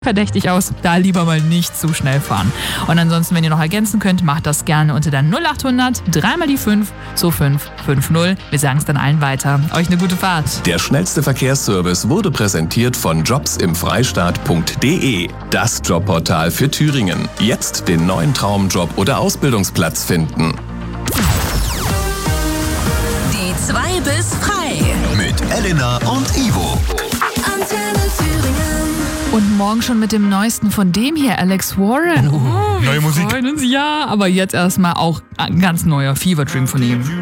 verdächtig aus, da lieber mal nicht zu schnell fahren. Und ansonsten, wenn ihr noch ergänzen könnt, macht das gerne unter der 0800 3 mal die 5 2550. Wir sagen es dann allen weiter. Euch eine gute Fahrt. Der schnellste Verkehrsservice wurde präsentiert von jobsimfreistaat.de, das Jobportal für Thüringen. Jetzt den neuen Traumjob oder Ausbildungsplatz finden. Die 2 bis frei. Mit Elena und Ivo. Antenne Thüringen. Und morgen schon mit dem Neuesten von dem hier, Alex Warren. Neue Musik. Wir freuen uns, ja. Aber jetzt erstmal auch ein ganz neuer Fever Dream von ihm.